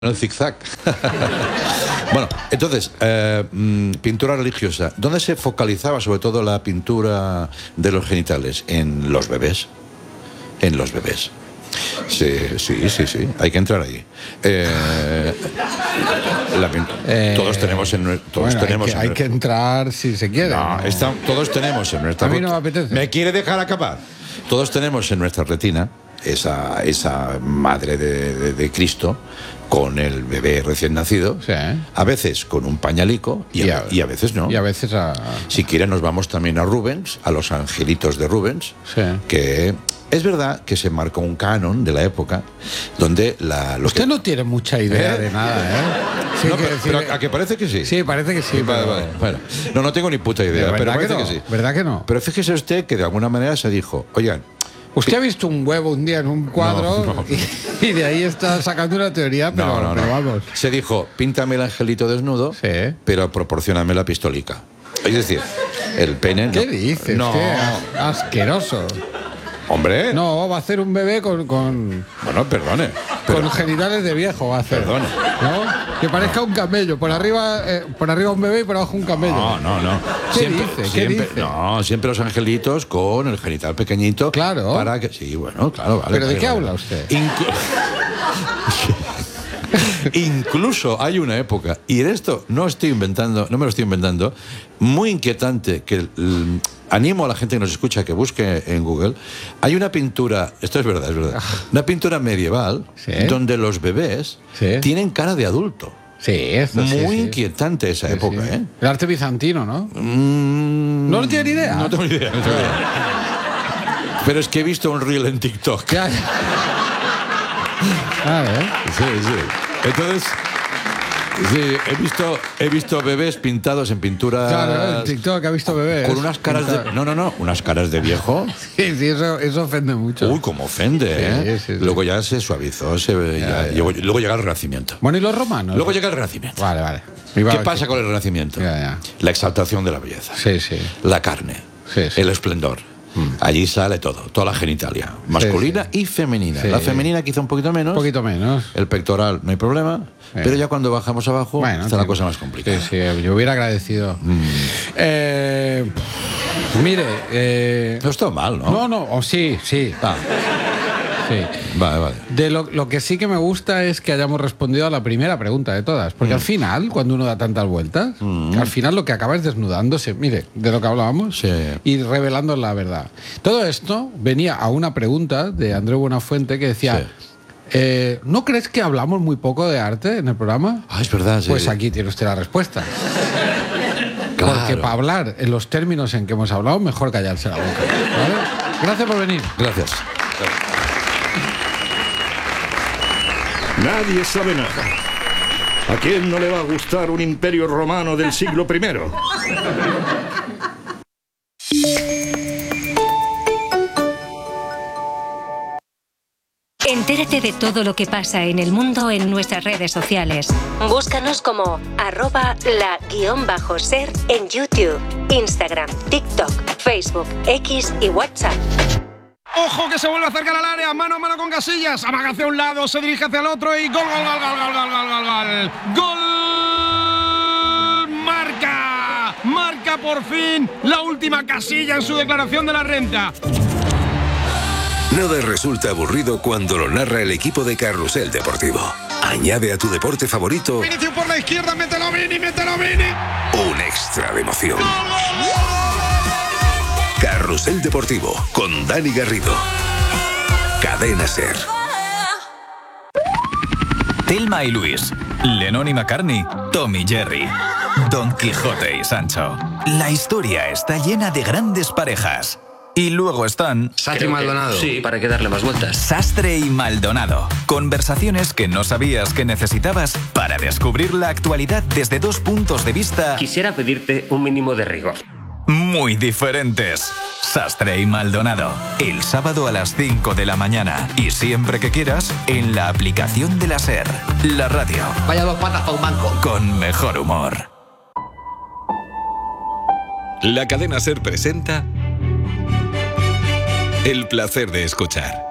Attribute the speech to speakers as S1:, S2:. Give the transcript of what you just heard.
S1: El zigzag. Bueno, entonces, pintura religiosa. ¿Dónde se focalizaba sobre todo la pintura de los genitales? En los bebés. En los bebés. Sí. Hay que entrar ahí. Todos tenemos
S2: hay que entrar si se quiere.
S1: No, todos tenemos en nuestra...
S2: A mí no me apetece.
S1: ¿Me quiere dejar acabar? Todos tenemos en nuestra retina esa madre de Cristo con el bebé recién nacido,
S2: sí.
S1: A veces con un pañalico y a veces no.
S2: Y a veces
S1: Si quieren nos vamos también a Rubens, a los angelitos de Rubens,
S2: sí.
S1: Que es verdad que se marcó un canon de la época donde
S2: Usted no tiene mucha idea de nada, ¿eh? Sí,
S1: no, pero ¿a que parece que sí?
S2: Sí, parece que sí.
S1: Vale. Bueno, no tengo ni puta idea, pero parece que sí.
S2: ¿Verdad que no?
S1: Pero fíjese usted que de alguna manera se dijo, oigan,
S2: usted ha visto un huevo un día en un cuadro
S1: No.
S2: Y de ahí está sacando una teoría, pero vamos.
S1: Se dijo, píntame el angelito desnudo,
S2: sí.
S1: Pero proporcioname la pistolica. Es decir, el pene...
S2: ¿Qué dices?
S1: No.
S2: Qué asqueroso.
S1: Hombre.
S2: No, va a hacer un bebé con
S1: Bueno, perdone.
S2: Con genitales de viejo va a hacer.
S1: Perdone.
S2: ¿No? Que parezca un camello. Por arriba un bebé y por abajo un camello.
S1: No.
S2: ¿Qué dice?
S1: No, siempre los angelitos con el genital pequeñito.
S2: Claro.
S1: Para que... Sí, bueno, claro, vale.
S2: ¿Pero de qué habla usted?
S1: Incluso hay una época, y en esto no me lo estoy inventando, muy inquietante, que animo a la gente que nos escucha que busque en Google. Hay una pintura, esto es verdad, una pintura medieval,
S2: ¿sí?
S1: Donde los bebés, ¿sí? Tienen cara de adulto.
S2: Sí, eso sí.
S1: Muy inquietante esa época,
S2: sí.
S1: ¿eh?
S2: El arte bizantino, ¿no? ¿No tiene ni idea?
S1: No tengo ni idea. Pero es que he visto un reel en TikTok.
S2: Ya.
S1: Sí. Entonces, sí, he visto bebés pintados en pintura.
S2: Claro, en TikTok ha visto bebés.
S1: Con unas caras de... No, unas caras de viejo.
S2: Sí, eso ofende mucho.
S1: Uy, cómo ofende, ¿eh?
S2: Sí.
S1: Luego ya se suavizó, luego llega el Renacimiento.
S2: Bueno, ¿y los romanos?
S1: Luego llega el Renacimiento.
S2: Vale.
S1: ¿Qué pasa con el Renacimiento?
S2: Ya.
S1: La exaltación de la belleza.
S2: Sí.
S1: La carne.
S2: Sí.
S1: El esplendor. Allí sale toda la genitalia, masculina y femenina. La femenina quizá un poquito menos. El pectoral no hay problema, pero ya cuando bajamos abajo está la cosa más complicada.
S2: Sí, yo hubiera agradecido. Mire...
S1: No está mal, ¿no?
S2: No, sí.
S1: Ah.
S2: Sí.
S1: Vale.
S2: De lo que sí que me gusta es que hayamos respondido a la primera pregunta de todas. Porque al final, cuando uno da tantas vueltas, al final lo que acaba es desnudándose, mire, de lo que hablábamos, y revelando la verdad. Todo esto venía a una pregunta de Andreu Buenafuente que decía... ¿No crees que hablamos muy poco de arte en el programa?
S1: Ah, es verdad, sí.
S2: Pues aquí tiene usted la respuesta.
S1: Claro.
S2: Porque para hablar en los términos en que hemos hablado, mejor callarse la boca. ¿Vale? Gracias por venir.
S1: Gracias.
S3: Nadie sabe nada. ¿A quién no le va a gustar un imperio romano del siglo I?
S4: Entérate de todo lo que pasa en el mundo en nuestras redes sociales. Búscanos como @la_ser en YouTube, Instagram, TikTok, Facebook, X y WhatsApp.
S5: ¡Ojo que se vuelve a acercar al área! ¡Mano a mano con Casillas! Amaga hacia un lado, se dirige hacia el otro y ¡gol! ¡Gol! ¡Marca por fin la última Casilla en su declaración de la renta!
S6: Nada resulta aburrido cuando lo narra el equipo de Carrusel Deportivo. Añade a tu deporte favorito...
S5: Vinicius por la izquierda, mételo Vini.
S6: Un extra de emoción. Carrusel Deportivo, con Dani Garrido. Cadena SER.
S7: Thelma y Luis, Lennon y McCartney, Tom y Jerry, Don Quijote y Sancho. La historia está llena de grandes parejas. Y luego están...
S8: Sastre y Maldonado. Sí, para que darle más vueltas.
S7: Sastre y Maldonado. Conversaciones que no sabías que necesitabas para descubrir la actualidad desde dos puntos de vista...
S8: Quisiera pedirte un mínimo de rigor.
S7: Muy diferentes. Sastre y Maldonado. El sábado a las 5 de la mañana. Y siempre que quieras, en la aplicación de la SER. La radio.
S8: Vaya dos patas para un banco.
S7: Con mejor humor.
S9: La cadena SER presenta... El placer de escuchar.